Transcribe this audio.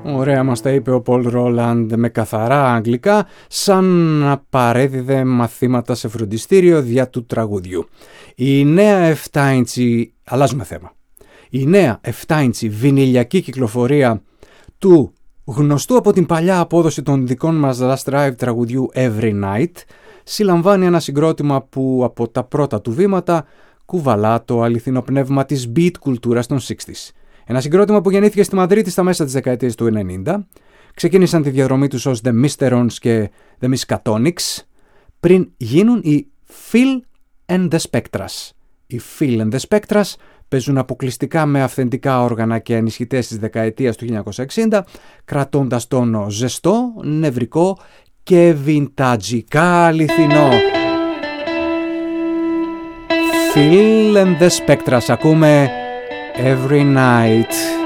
Ωραία μας τα είπε ο Πολ Ρόλαντ με καθαρά αγγλικά, σαν να παρέδιδε μαθήματα σε φροντιστήριο δια του τραγουδιού. Η νέα 7-inch, αλλάζουμε θέμα, η νέα 7-inch βινιλιακή κυκλοφορία του γνωστού από την παλιά απόδοση των δικών μας Last Drive τραγουδιού Every Night συλλαμβάνει ένα συγκρότημα που από τα πρώτα του βήματα κουβαλά το αληθινό πνεύμα της beat κουλτούρας των 60s. Ένα συγκρότημα που γεννήθηκε στη Μαδρίτη στα μέσα της δεκαετίας του 90, ξεκίνησαν τη διαδρομή τους ως The Mysterons και The Miskatonics πριν γίνουν οι Phil and the Spectras. Οι Phil and the Spectras παίζουν αποκλειστικά με αυθεντικά όργανα και ενισχυτές της δεκαετίας του 1960, κρατώντας τόνο ζεστό, νευρικό και βιντατζικά αληθινό. Phil and the Spectras, ακούμε Every Night.